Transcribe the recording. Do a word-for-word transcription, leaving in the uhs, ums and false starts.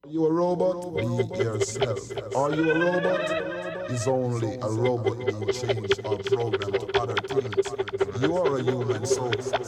You a robot? Be yourself. Are you a robot? Is only a robot being changed or programmed to other things. You are a human soul.